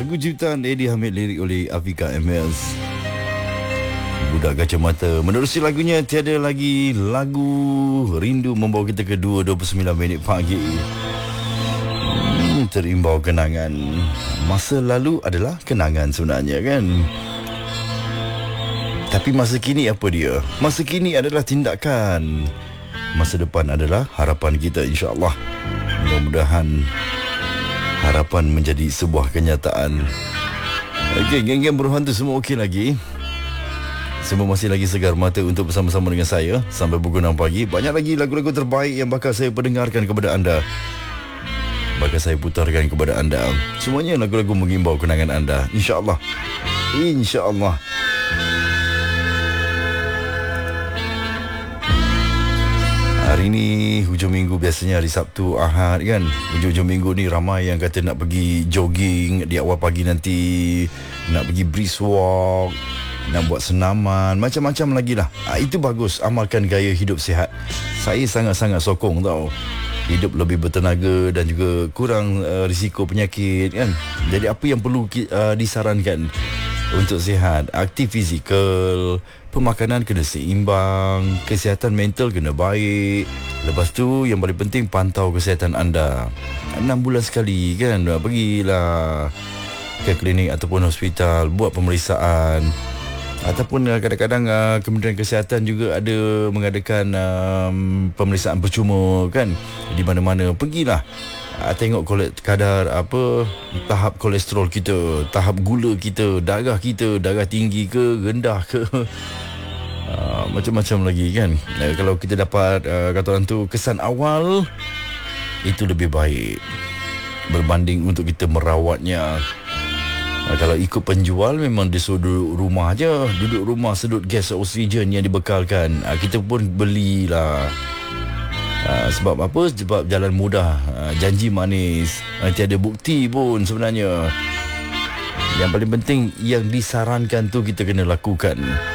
Lagu ciptaan Eddie Hamid, lirik oleh Afika MS. Budak Kacamata. Menerusi lagunya, tiada lagi lagu rindu membawa kita ke 2:29 minit pagi. Terimbau kenangan. Masa lalu adalah kenangan sebenarnya kan. Tapi masa kini apa dia? Masa kini adalah tindakan. Masa depan adalah harapan kita, insya-Allah. Mudah-mudahan harapan menjadi sebuah kenyataan. Okey, geng-geng berhantu semua okey lagi? Semua masih lagi segar mata untuk bersama-sama dengan saya sampai pukul 6 pagi. Banyak lagi lagu-lagu terbaik yang bakal saya perdengarkan kepada anda, bakal saya putarkan kepada anda. Semuanya lagu-lagu mengimbau kenangan anda, insya-Allah. Insya-Allah. Hari ni hujung minggu, biasanya hari Sabtu, Ahad kan. Hujung-hujung minggu ni ramai yang kata nak pergi jogging di awal pagi nanti, nak pergi brisk walk, nak buat senaman, macam-macam lagi lah. Itu bagus, amalkan gaya hidup sihat. Saya sangat-sangat sokong tau. Hidup lebih bertenaga dan juga kurang risiko penyakit kan. Jadi apa yang perlu disarankan untuk sihat? Aktif fizikal, pemakanan kena seimbang, kesihatan mental kena baik. Lepas tu yang paling penting, pantau kesihatan anda 6 bulan sekali kan. Pergilah ke klinik ataupun hospital, buat pemeriksaan. Ataupun kadang-kadang Kementerian Kesihatan juga ada mengadakan pemeriksaan percuma kan. Di mana-mana pergilah, tengok kadar tahap kolesterol kita, tahap gula kita, darah tinggi ke rendah ke, macam-macam lagi kan. Kalau kita dapat kata orang tu kesan awal, itu lebih baik berbanding untuk kita merawatnya. Kalau ikut penjual, memang dia suruh duduk rumah je. Duduk rumah, sedut gas oksigen yang dibekalkan. Kita pun belilah. Sebab apa? Sebab jalan mudah, janji manis, tiada bukti pun sebenarnya. Yang paling penting, yang disarankan tu kita kena lakukan.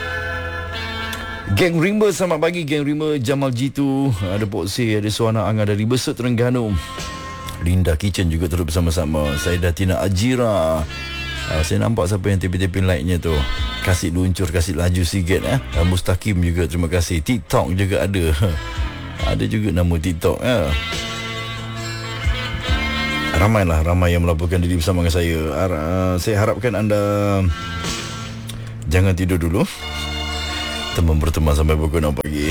Geng Rimba, selamat pagi Geng Rimba. Jamal Jitu, ada Pok C, ada Suana Angah dari Besut Terengganu. Linda Kitchen juga terus bersama-sama. Saya Datina Ajira. Saya nampak siapa yang tipin-tipin like-nya tu. Kasih luncur, kasih laju sikit. Mustaqim juga, terima kasih. TikTok juga ada. Ada juga nama TikTok. Ramai yang melaporkan diri bersama dengan saya. Saya harapkan anda jangan tidur dulu. Teman berteman sampai pukul 6 pagi.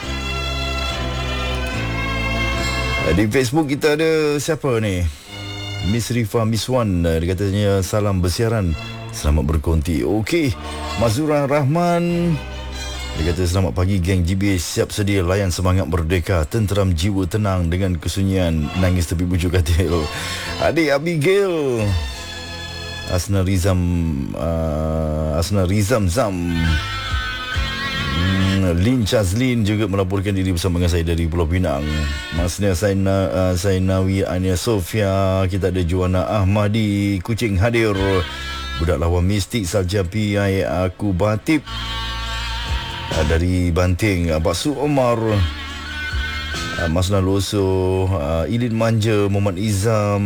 Di Facebook kita ada siapa ni? Miss Rifa Miswan, dia katanya salam bersiaran, selamat berkonti. Okey, Mazura Rahman, dia kata selamat pagi geng GBH, siap sedia layan semangat merdeka, tenteram jiwa tenang dengan kesunyian, nangis tepi bujuk katil. Adik Abigail, Asna Rizam Zam, Lin Chazlin juga melaporkan diri bersama dengan saya dari Pulau Pinang. Masnya Sainawi Ania Sofia. Kita ada Juana Ahmadi Kucing hadir. Budak lawan mistik Salja Pi Aku Batip dari Banting. Pak Su Omar, Masna Loso, Ilin Manja, Muhammad Izam,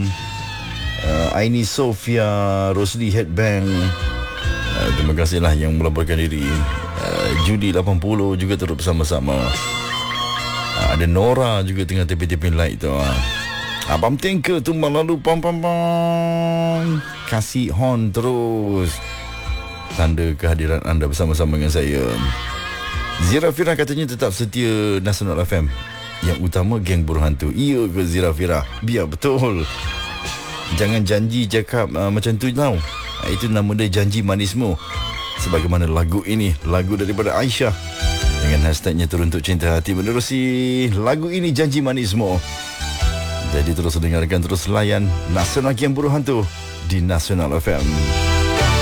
Aini Sofia, Rosli Headbang. Terima kasihlah yang melaporkan diri. Judi 80 juga terus bersama-sama. Ada Nora juga tengah tipin-tipin like tu. Abang Tinker tumbang lalu pam. Kasih horn terus, tanda kehadiran anda bersama-sama dengan saya. Zira Fira katanya tetap setia Nasional FM, yang utama geng berhantu. Iya ke Zira Fira? Biar betul. Jangan janji cakap macam tu tau. Itu nama dia janji manismu. Sebagaimana lagu ini, lagu daripada Aisyah dengan hashtagnya Teruntuk Cinta Hati. Menerusi lagu ini, Janji Manismu. Jadi terus dengarkan, terus layan Nasional Geng Berhantu di Nasional FM.